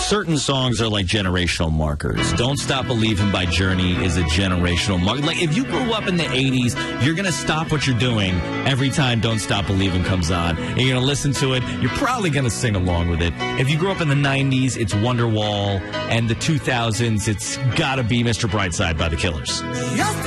certain songs are like generational markers. Don't Stop Believin' by Journey is a generational marker. Like, if you grew up in the 80s, you're going to stop what you're doing every time Don't Stop Believin' comes on. And you're going to listen to it. You're probably going to sing along with it. If you grew up in the 90s, it's Wonderwall. And the 2000s, it's got to be Mr. Brightside by the Killers.